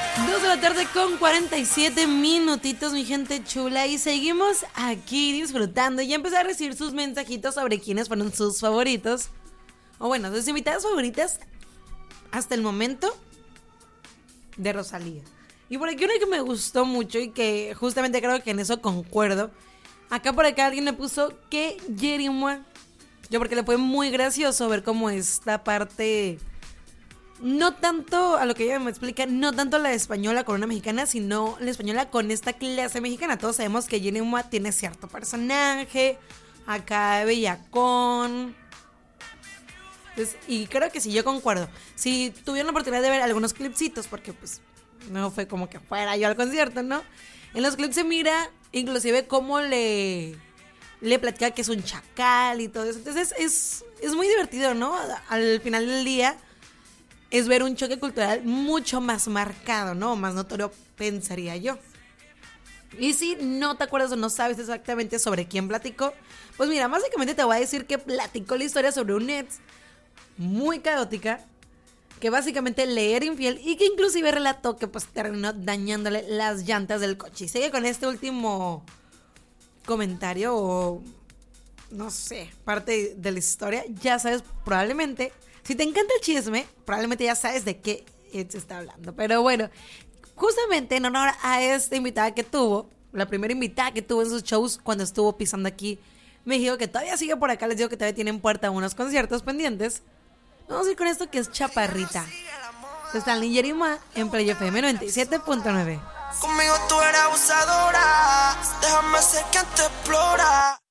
2 de la tarde con 47 minutitos, mi gente chula. Y seguimos aquí disfrutando. Ya empecé a recibir sus mensajitos sobre quiénes fueron sus favoritos. O bueno, sus invitadas favoritas hasta el momento de Rosalía. Y por aquí una que me gustó mucho y que justamente creo que en eso concuerdo. Acá por acá alguien me puso que Yerimua. Yo porque le fue muy gracioso ver cómo esta parte... No tanto a lo que ella me explica, no tanto la española con una mexicana, sino la española con esta clase mexicana. Todos sabemos que Jenny Mua tiene cierto personaje, acá bellacón. Entonces, y creo que sí, yo concuerdo. Si tuvieron la oportunidad de ver algunos clipsitos, porque pues no fue como que fuera yo al concierto, ¿no? En los clips se mira inclusive cómo le platica que es un chacal y todo eso. Entonces es muy divertido, ¿no? Al final del día es ver un choque cultural mucho más marcado, ¿no? Más notorio, pensaría yo. Y si no te acuerdas o no sabes exactamente sobre quién platicó, pues mira, básicamente te voy a decir que platicó la historia sobre un ex muy caótica, que básicamente le era infiel y que inclusive relató que pues terminó dañándole las llantas del coche. Y sigue con este último comentario o no sé, parte de la historia. Ya sabes, probablemente... Si te encanta el chisme, probablemente ya sabes de qué se está hablando. Pero bueno, justamente en honor a esta invitada que tuvo, la primera invitada que tuvo en sus shows cuando estuvo pisando aquí México, que todavía sigue por acá, les digo que todavía tienen en puerta unos conciertos pendientes. Vamos a ir con esto que es Chaparrita. Está en Yerimua en Play FM 97.9. Conmigo tú eres abusadora, déjame ser quien te explora.